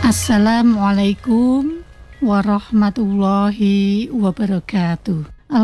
Assalamualaikum warahmatullahi wabarakatuh.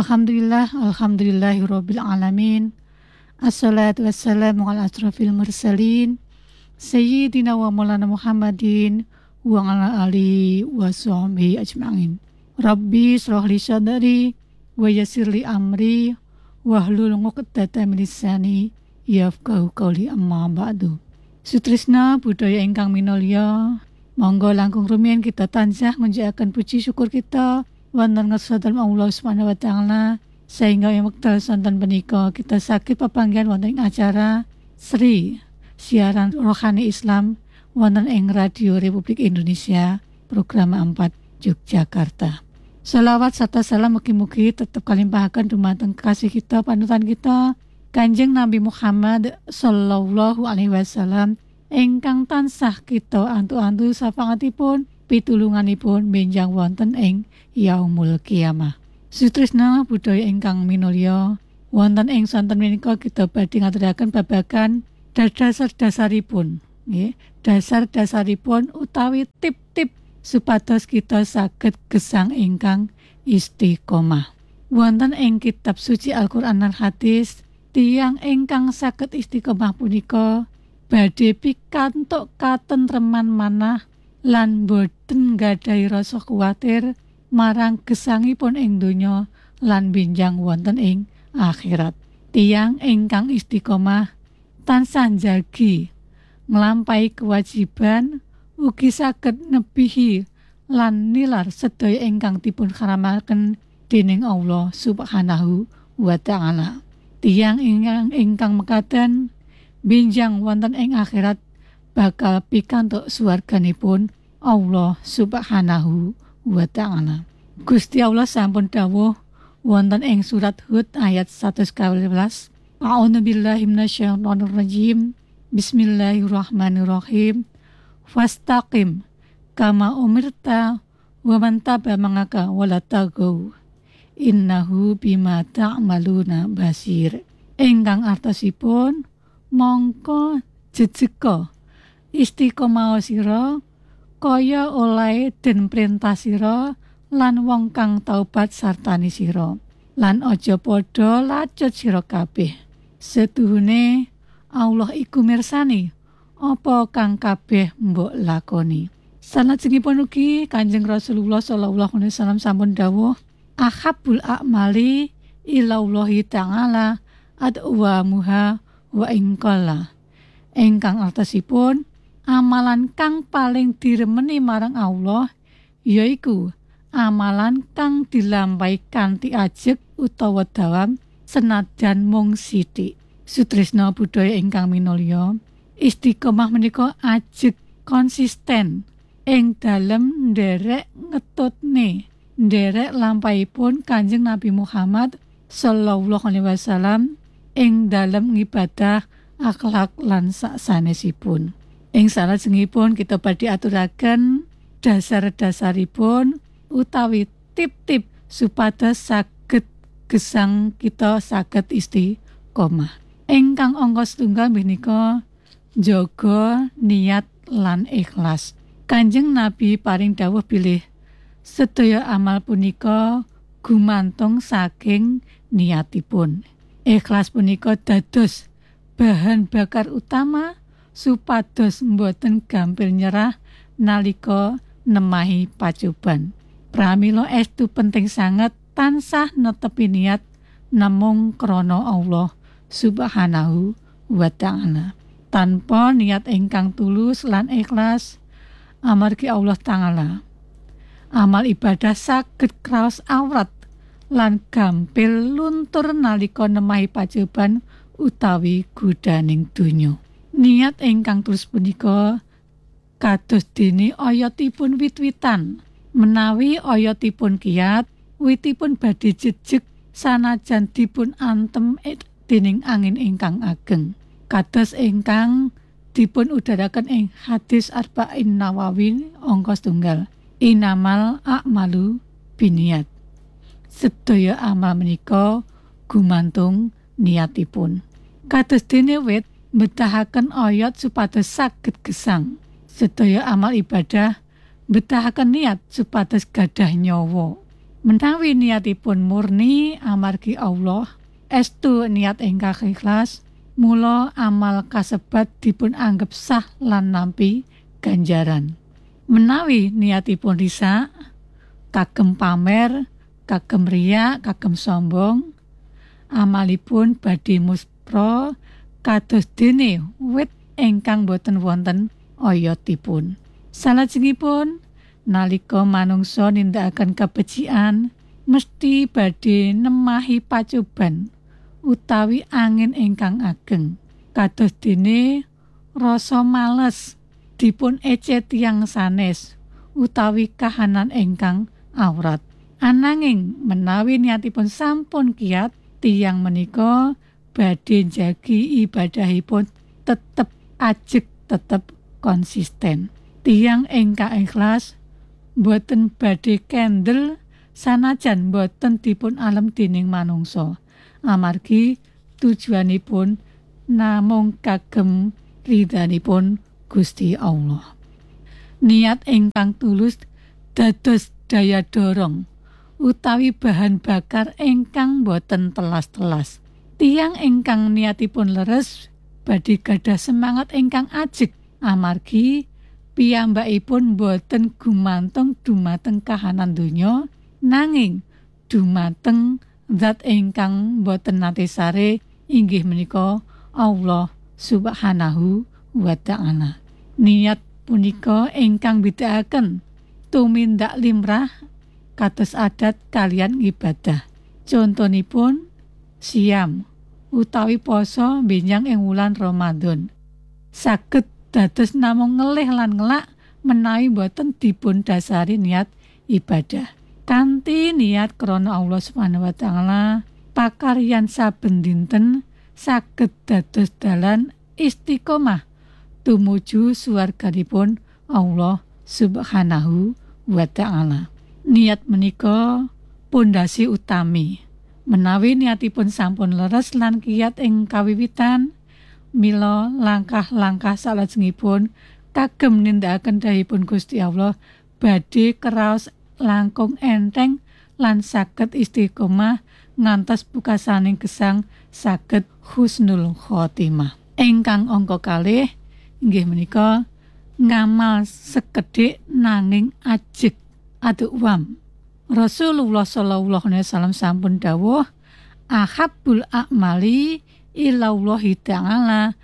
Alhamdulillahirabbil alamin. Assalatu wassalamu ala asrofil mursalin sayyidina wa maulana Muhammadin wa ala alihi wa sahbihi ajma'in. Rabbi shrah li sadri wa yassir li amri wahlul 'uqdatam min lisani yafqahu qawli, amma ba'du. Sutrisna budaya ingkang minulya, monggo langkung rumiyin kita tansah ngunjukaken puji syukur kita wonten ngarsa Allah Subhanahu wa taala sehingga ing wekdal sonten punika kita saged pepanggihan wonten ing acara Sri Siaran Rohani Islam wonten ing Radio Republik Indonesia program 4 Yogyakarta. Selawat serta salam mugi-mugi tetep kalimpahaken dumateng kasih kita panutan kita Kanjeng Nabi Muhammad sallallahu alaihi wasallam ingkang tansah kita antu-antu sapangatipun pitulunganipun benjang wonten ing yaumul kiamah. Sutrisna budaya ingkang minulya, wonten ing sonten menika kita badhe ngaturaken babagan dasar-dasaripun, nggih. Dasar-dasaripun utawi tip-tip supados kita saged gesang ingkang istiqomah. Wonten ing kitab suci Al-Qur'an lan hadis, tiyang ingkang saged istiqomah punika badhe pikantuk katentreman manah lan boten gadhahi rasa kuwatir marang gesangipun ing donya lan benjang wonten ing akhirat. Tiyang ingkang istiqomah tansah njagi nglampahi kewajiban ugi saged nebihi lan nilar sedaya ingkang dipun haramaken dening Allah Subhanahu wa taala. Tiyang ingkang mekaten benjang wonten ing akhirat bakal pikantuk swarganipun Allah Subhanahu wa taala. Gusti Allah sampun dawuh wonten ing surat Hud ayat 112. A'udzubillahi minasyaitonir rajim. Bismillahirrahmanirrahim. Fastaqim kama umirta wa man taba mangaka wala tagaw. Innahu bima ta'maluna basir. Ingkang artosipun mongko jejeka istiqomah sira kaya oleh den perintah sira lan wong kang taubat sartani sira lan aja padha lacut sira kabeh. Setuhune Allah iku mirsani apa kang kabeh mbok lakoni. Salajengipun ugi Kanjeng Rasulullah sallallahu alaihi wasallam sampun dawuh, ahabul a'mali ilallahi ta'ala adwamuha wa ingkala. Ingkang artosipun amalan kang paling diremeni marang Allah yaiku amalan kang dilampahi kanthi ajeg utawa dawam senajan mung sithik. Sutrisna budaya ingkang minulya, istiqomah menika ajeg konsisten ing dalem nderek ngetutne nderek lampahipun Kanjeng Nabi Muhammad sallallahu alaihi wasallam ing dalem ngibadah akhlak lan saksanesipun. Ing salajengipun kita badhe aturaken dasar-dasaripun utawi tip-tip supados saged gesang kita saged istiqomah. Ingkang angka 1 menika njaga niat lan ikhlas. Kanjeng Nabi paring dawuh bilih sedaya amal punika gumantung saking niatipun. Ikhlas punika dados bahan bakar utama supados mboten gampil nyerah nalika nemahi pacoban. Pramila estu penting sanget tansah netepi niat namung krana Allah Subhanahu wa taala. Tanpa niat ingkang tulus lan ikhlas amargi Allah taala, amal ibadah saged kraos awrat lan gampil luntur nalika nemahi pacoban utawi godhaning donya. Niat ingkang tulus punika kados dene oyotipun wit-witan. Menawi oyotipun kiyat, witipun badhe jejeg sanajan dipun antem dening angin ingkang ageng. Kados ingkang dipun udharaken ing hadis Arba'in Nawawi angka 1. Inamal a'malu binniyat. Sedaya amal menika gumantung niatipun. Kados dene wit mbetahaken oyot supados saged gesang. Sedaya amal ibadah betahaken niat supados gadah nyawa. Menawi niatipun murni amargi Allah, estu niat ingkang ikhlas, mula amal kasebat dipun anggep sah lan nampi ganjaran. Menawi niatipun risak, kagem pamer, kagem riya, kagem sombong, amalipun badhe muspra kados dene wit ingkang boten wonten oyotipun. Salajengipun nalika manungsa nindakaken kabecikan mesti badhe nemahi pacoban utawi angin ingkang ageng. Kados dene rasa males dipun ece tiyang sanes utawi kahanan ingkang awrat. Ananging menawi niatipun sampun kiyat, tiyang menika badhe njagi ibadahipun tetep ajeg, tetep konsisten. Tiyang ingkang ikhlas boten badhe kendel sanajan boten dipun alem dening manungsa, amargi tujuanipun namung kagem ridhanipun Gusti Allah. Niat ingkang tulus dados daya dorong utawi bahan bakar ingkang boten telas-telas. Tiyang ingkang niatipun leres badhe gadah semangat ingkang ajeg, amargi piyambakipun boten gumantung dumateng kahanan donya, nanging dumateng zat ingkang boten nate sare, inggih menika Allah Subhanahu wa ta'ala. Niat punika ingkang bidaaken tumindak limrah kados adat kalian ibadah. Contonipun siam utawi poso benjang ing wulan Ramadan. Saged dados namung ngelih lan ngelak menawi boten dipun dasari niat ibadah. Kanthi niat krana Allah Subhanahu wa ta'ala, pakaryan saben dinten saged dados dalan istiqomah tumuju swarganipun Allah Subhanahu wa ta'ala. Niat menika pondasi utami. Menawi niatipun sampun leres lan kiyat ing kawiwitan, mila langkah-langkah salajengipun kagem nindakaken dawuhipun Gusti Allah badhe kraos langkung enteng lan saged istiqomah ngantos pukasaning gesang saged husnul khotimah. Ingkang angka kalih inggih menika ngamal sekedhik nanging ajeg aduwam. Rasulullah sallallahu alaihi wasallam sampun dawuh, ahabbul a'mali ilallahi ta'ala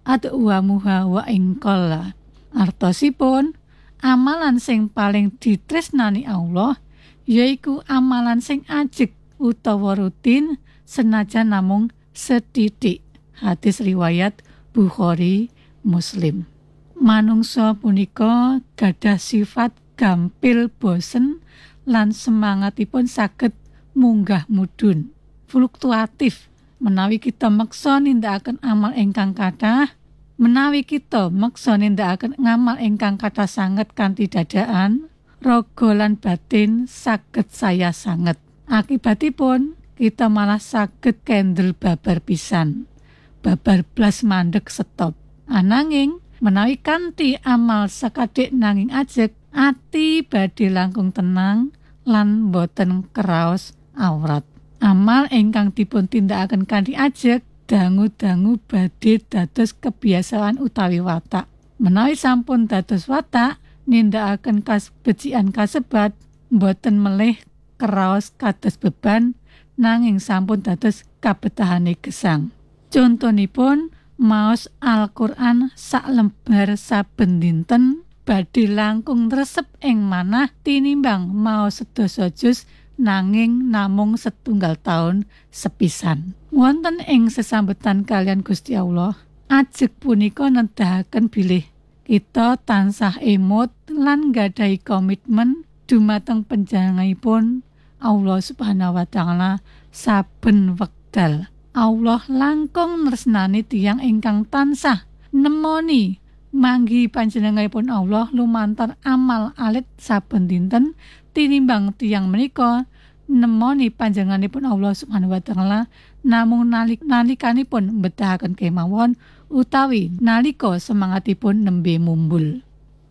adwamuha wa ingqalla. Artosipun, amalan sing paling ditresnani Allah yaiku amalan sing ajeg utawa rutin senajan namung sethithik. Hadis riwayat Bukhari Muslim. Manungsa punika gadah sifat gampil bosen lan semangatipun saged munggah mudhun, fluktuatif. Menawi kita meksa nindakaken amal ingkang kathah, menawi kita meksa nindakaken ngamal ingkang kathah sanget kanthi dadaan, raga lan batin saged saya sanget. Akibatipun kita malah saged kendel babar pisan, babar blas mandeg stop. Ananging menawi kanthi amal sakadik nanging ajeg, ati badhe langkung tenang lan boten kraos awrat. Amal ingkang dipun tindakaken kanthi ajeg dangu-dangu badhe dados kebiasaan utawi watak. Menawi sampun dados watak, nindakaken kabecikan kasebat boten melih kraos kados beban, nanging sampun dados kabetahane gesang. Contonipun maos Al-Qur'an sak lembar saben dinten badhe langkung resep ing manah tinimbang maos sedasa juz nanging namung setunggal taun sepisan. Wonten ing sesambetan kalian Gusti Allah, ajeg punika nedahaken bilih kita tansah emut lan nggadhahi komitmen dumateng panjenenganipun Allah Subhanahu wa ta'ala saben wekdal. Allah langkung nresnani tiyang ingkang tansah nemoni manggi panjenenganipun Allah lumantar amal alit saben dinten tinimbang tiyang menika nemoni panjenenganipun Allah Subhanahu wa ta'ala namung nalikanipun mbetahaken kemawon utawi nalika semangatipun nembe mumbul.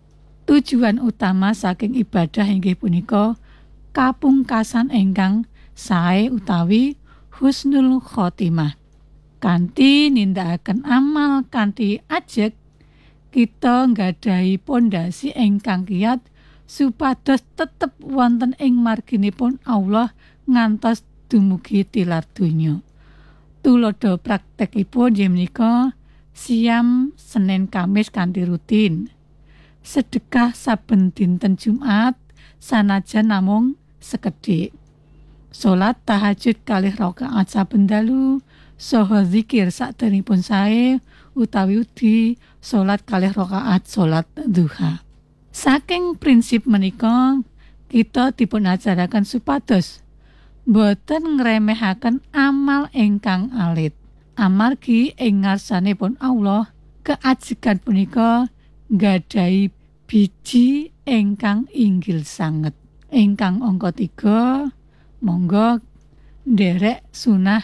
Tujuan utama saking ibadah inggih punika kapungkasan ingkang sae utawi husnul khotimah. Kanthi nindakaken amal kanthi ajeg, kita nggadahi pondasi ingkang kiyat supados tetep wonten ing marginipun Allah ngantos dumugi tilar donya. Tulodo praktekipun inggih menika siam Senin Kamis kanthi rutin, sedekah saben dinten Jumat sanajan namung sekedhik, salat tahajud kalih rakaat saben dalu, saha zikir sakderengipun sae utawi ugi salat kalih rakaat salat duha. Saking prinsip menika kita dipun ajaraken supados boten ngremehaken amal ingkang alit. Amargi ing ngarsanipun Allah keajigan punika nggadahi biji ingkang inggil sanget. Ingkang angka 3, monggo nderek sunah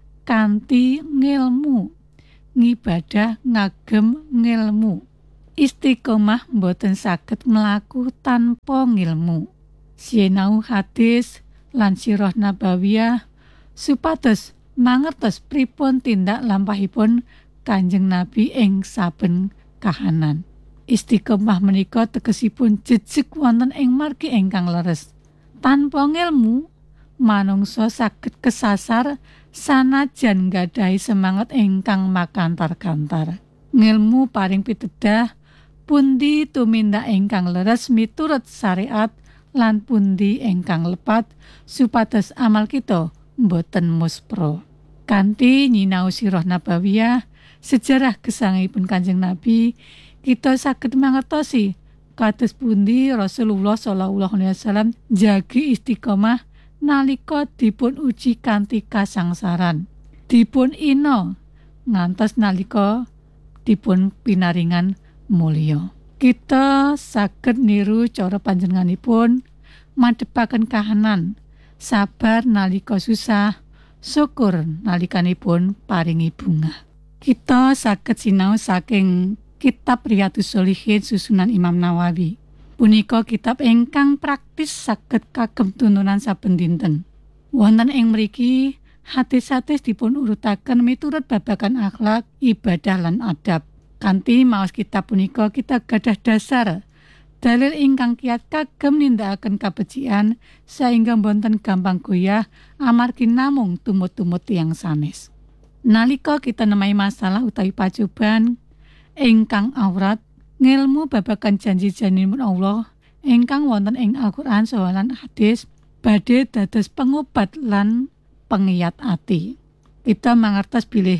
kanthi ngilmu, ngibadah ngagem ngilmu. Istiqomah boten saged mlaku tanpa ngilmu. Sinau hadis lan sirah nabawiyah supados mangertos pripun tindak lampahipun Kanjeng Nabi ing saben kahanan. Istiqomah menika tegesipun jejeg wonten ing margi ingkang leres. Tanpa ngilmu, manungsa saged kesasar sanajan nggadahi semangat ingkang makantar-kantar. Ngilmu paring pitedah pundi tumindak ingkang leres miturut syariat lan pundi ingkang lepat supados amal kita boten muspro. Kanthi nyinau sirah nabawiyah, sejarah gesangipun Kanjeng Nabi, kita saged mangertosi kados pundi Rasulullah sallallahu alaihi wasallam jagi istiqomah nalika dipun uji kanthi kasangsaran, dipun ina ngantos nalika dipun pinaringan mulya. Kita saged niru cara panjenenganipun madhepaken kahanan, sabar nalika susah, syukur nalikanipun paringi bungah. Kita saged sinau saking kitab Riyadhus Shalihin susunan Imam Nawawi. Punika kitab ingkang praktis saged kagem tununan saben dinten. Wonten ing mriki hadis-hadis dipun urutaken miturut babagan akhlak, ibadah lan adab. Kanthi maos kitab punika kita gadah dasar dalil ingkang kiyat kagem nindakaken kabecikan sehingga boten gampang goyah amargi namung tumut-tumut tiyang sanes. Nalika kita nemai masalah utawi pacoban ingkang awrat, ngilmu babagan janji-janjipun Allah ingkang wonten ing Al-Qur'an saha lan hadis badhe dados pengobat lan pengiyat ati. Kita mangertos bilih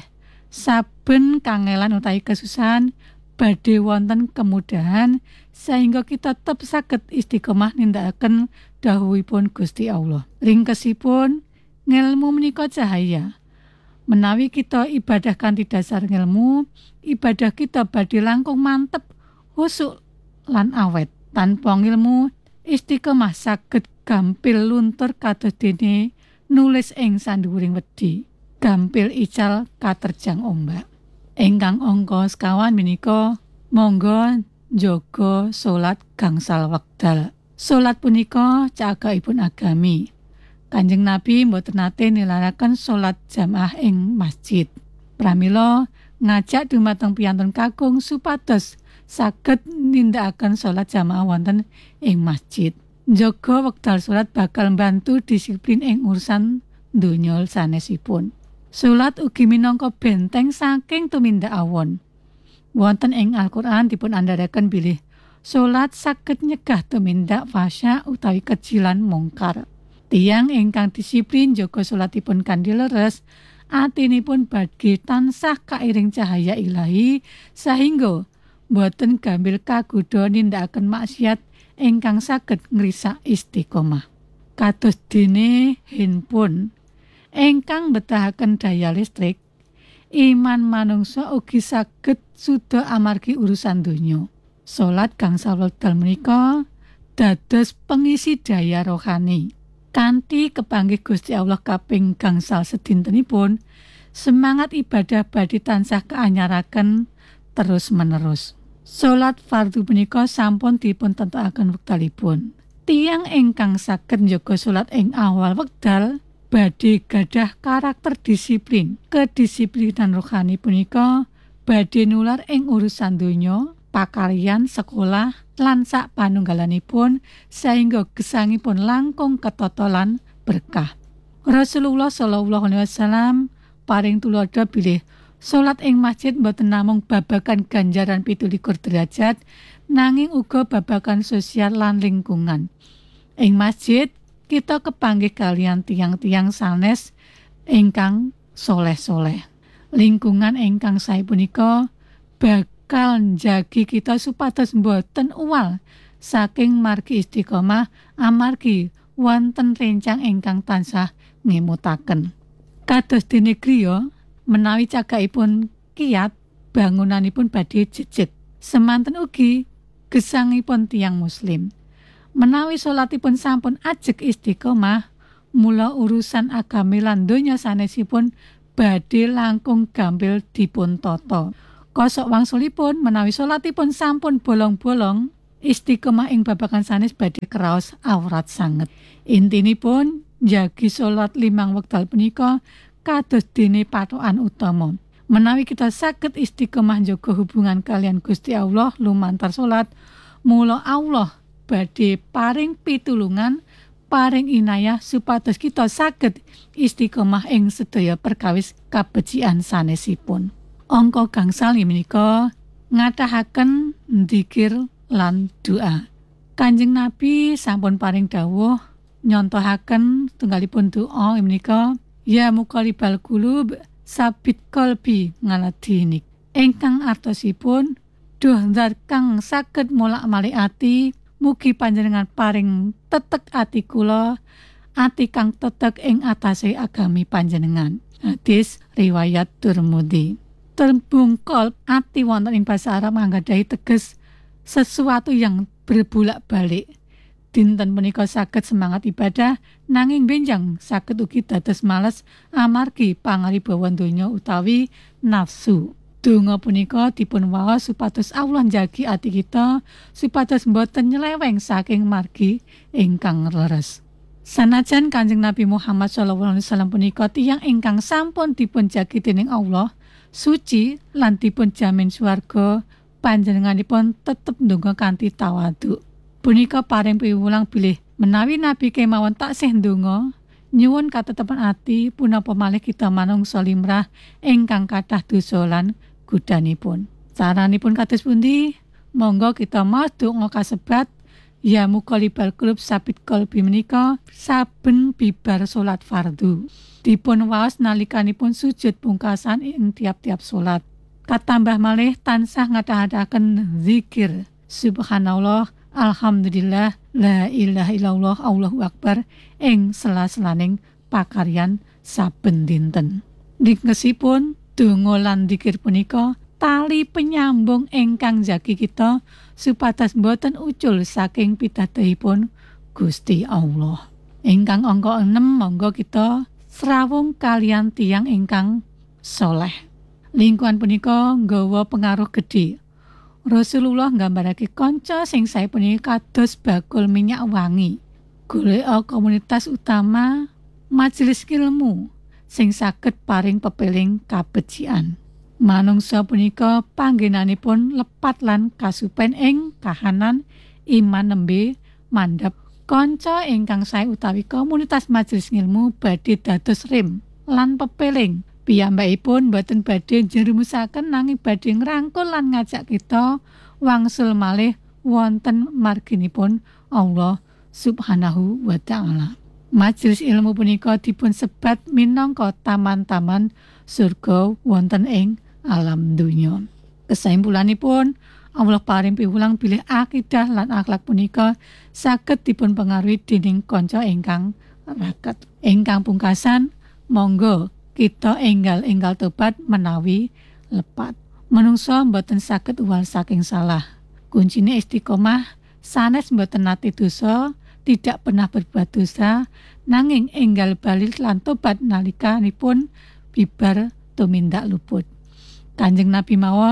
saben kangelan utawi kesusahan badhe wonten kemudahan sehingga kita tetep saged istiqomah nindakaken dawuhipun Gusti Allah. Ringkesipun, ngilmu menika cahaya. Menawi kita ibadah kanthi dasar ngilmu, ibadah kita badhe langkung mantep, husuk lan awet. Tanpa ngilmu, istiqomah saged gampil luntur kados dene nulis ing sanduwuring wedi, gampil ical katerjang ombak. Ingkang angka 50 menika monggo njaga salat gangsal wekdal. Salat punika cagakipun agami. Kanjeng Nabi mboten nate nilaraken salat jamaah ing masjid. Pramila ngajak dumateng piyantun kakung supados saged nindakaken salat jamaah wonten ing masjid. Njaga wekdal salat bakal mbantu disiplin ing urusan donya sanesipun. Salat ugi minangka benteng saking tumindak awon. Wonten ing Al-Qur'an dipun andharaken bilih salat saged nyegah tumindak fasya utawi kejilan mungkar. Tiyang ingkang disiplin njaga salatipun kanthi leres, atinipun badhe tansah kairing cahaya ilahi sahingga boten gambil kagodha nindakaken maksiat ingkang saged ngrisak istiqomah. Kados dene handphone ingkang mbetahaken daya listrik, iman manungsa ugi saged suda amargi urusan donya. Salat gangsal wekdal menika dados pengisi daya rohani. Kanthi kepanggih Gusti Allah kaping gangsal sedintenipun, semangat ibadah badhe tansah kaanyaraken terus-menerus. Salat fardu punika sampun dipuntentukaken wektalipun. Tiyang ingkang saged njaga salat ing awal wekdal badhe gadah karakter disiplin. Kedisiplinan rohani punika badhe nular ing urusan donya, pakaryan, sekolah, lan sak panunggalanipun sehingga gesangipun langkung ketata lan berkah. Rasulullah sallallahu alaihi wasallam paring tulodo bilih salat ing masjid boten namung babagan ganjaran 17 derajat nanging uga babagan sosial lan lingkungan. Ing masjid kita kepanggih kalian tiang-tiang sanes ingkang soleh-soleh. Lingkungan ingkang sae punika bakal njagi kita supados boten uwal saking margi istiqomah amargi wonten rencang ingkang tansah ngemutaken. Kados dene griya menawi cagakipun kiyat bangunanipun badhe jejeg. Semanten ugi gesangipun tiyang muslim. Menawi salatipun sampun ajeg istiqomah, mula urusan agami lan donya sanesipun badhe langkung gampil dipuntata. Kosok wangsulipun menawi salatipun sampun bolong-bolong, istiqomah ing babagan sanes badhe kraos awrat sanget. Intinipun njagi salat 5 wekdal punika kados dene patokan utama. Menawi kita saged istiqomah njaga hubungan kalian Gusti Allah lumantar salat, mula Allah badhe paring pitulungan, paring inayah supados kita saged istiqomah ing sedaya perkawis kabecikan sanesipun. Angka gangsal menika ngatahaken dzikir lan doa. Kanjeng Nabi sampun paring dawuh nyontohaken tunggalipun doa menika, ya muqallibal qulub sabit qalbi ngaladinik. Ingkang artosipun duh zat kang saged molak-malik ati, mugi panjenengan paring tetek ati kula, ati kang tetek ing atase agami panjenengan. Hadis riwayat Tirmidzi. Tembung qalb ati wonten ing basa Arab nggadhahi teges sesuatu yang berbulak-balik. Dinten punika saged semangat ibadah nanging benjang saged ugi dados males amargi pangaribawan donya utawi nafsu. Donga punika dipun waos supados Allah njagi ati kita supados boten nyeleweng saking margi ingkang leres. Sanajan Kanjeng Nabi Muhammad SAW punika tiyang ingkang sampun dipun jagi dening Allah suci lan dipun jamin swarga, panjenenganipun tetep ndonga kanthi tawadhu. Punika paring piwulang bilih menawi Nabi kemawon taksih ndonga nyuwun katetepan ati punapa malih kita manungsa limrah ingkang kathah dosa lan godhanipun. Caranipun kados pundi? Monggo kita maos donga kasebat ya muqallibal qulub sabit qalbi menika saben bibar salat fardu. Dipun waos nalikanipun sujud pungkasan ing tiap-tiap salat. Katambah malih tansah ngatahadaken zikir subhanallah, alhamdulillah, la ilaha illallah, Allahu akbar ing sela-selaning pakaryan saben dinten. Dingesipun donga lan zikir punika tali penyambung ingkang jagi kita supados boten ucul saking pitadohipun Gusti Allah. Ingkang angka 6 monggo kita srawung kalian tiyang ingkang soleh. Lingkungan punika nggawa pengaruh gedhe. Rasulullah nggambarake kanca sing sae punika kados bakul minyak wangi. Goleka komunitas utama majelis ilmu sing saged paring pepeling kabecikan. Manungsa punika panggenanipun lepat lan kasupen ing kahanan iman nembe mandhap. Kanca ingkang sae utawi komunitas majelis ilmu badhe dados rim lan pepeling. Piyambakipun boten badhe jerumusaken nanging badhe ngrangkul lan ngajak kita wangsul malih wonten marginipun Allah Subhanahu wa taala. Majelis ilmu punika dipun sebat minangka taman-taman surga wonten ing alam donya. Kesimpulanipun Allah paring piwulang bilih akidah lan akhlak punika saged dipun pengaruhi dening kanca ingkang raket. Ingkang pungkasan monggo kita enggal-enggal tobat menawi lepat. Manungsa mboten saged uwal saking salah. Kuncine istiqomah sanes mboten nate dosa, tidak pernah berbuat dosa, nanging enggal bali lan tobat nalikanipun bibar tumindak luput. Kanjeng Nabi mawon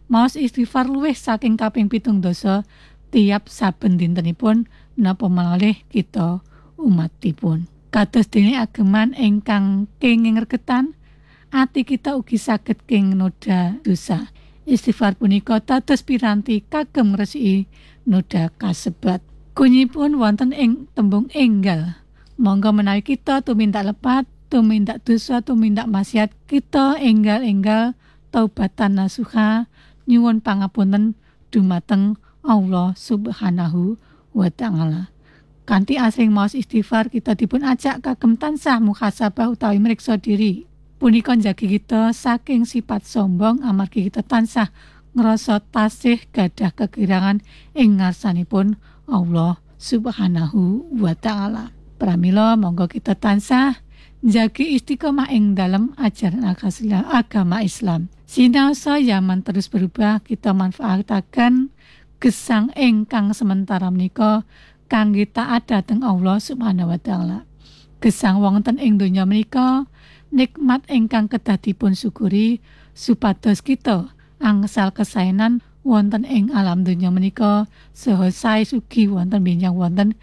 maos istighfar luwih saking kaping 17 tiap saben dintenipun napa malih kita umatipun. Kados dene ageman ingkang kenging regetan, ati kita ugi saged keng noda dosa. Istighfar punika dados piranti kagem ngresiki noda kasebat. Kunyipun wonten ing tembung enggal. Monggo menawi kita tumindak lepat, tumindak dosa, tumindak maksiat, kita enggal-enggal taubatan nasuha nyuwun pangapunten dumateng Allah Subhanahu wa Ta'ala. Kanthi asring maos istighfar kita dipun ajak kagem tansah muhasabah utawi mriksa diri. Punika njagi kita saking sifat sombong amargi kita tansah ngrasa tasih gadah kegirangan ing ngarsanipun Allah Subhanahu wa Ta'ala. Pramila monggo kita tansah njagi istiqomah ing dalem ajaran agama Islam. Sinaosa zaman terus berubah, kita manfaataken gesang ingkang sementara menika kangge taat dhateng Allah Subhanahu wa Ta'ala. Gesang wonten ing donya menika nikmat ingkang kedah dipun syukuri supados kita angsal kesaenan wonten ing alam donya menika saha sae sugih wonten benjang wonten